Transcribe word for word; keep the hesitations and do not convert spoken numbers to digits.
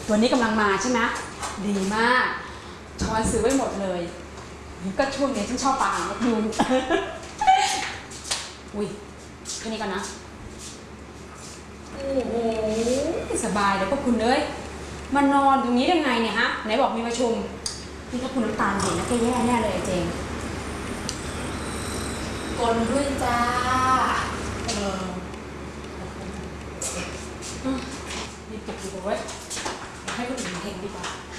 ตัวนี้กำลังมาใช่ไหมดีมากช้อนซื้อไว้หมดเลยก็ช่วงนี้ฉันชอบปลาหางนกยูงอุ้ยแค่นี้ก่อนนะโอ้โหสบายแล้วก็คุณเลยมานอนตรงนี้ได้ไงเนี่ยฮะไหนบอกมีประชุมนี่ถ้าคุณน้ำตาลเห็นนะแกแย่แน่เลยเจงกลด้วยจ้าเออนี่ปลุกดีกว่าเว้ยให้คนอื่นเห็นดีกว่า